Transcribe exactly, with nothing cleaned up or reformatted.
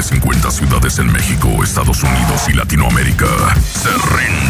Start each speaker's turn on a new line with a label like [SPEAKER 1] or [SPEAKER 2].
[SPEAKER 1] de cincuenta ciudades en México, Estados Unidos y Latinoamérica se rinden.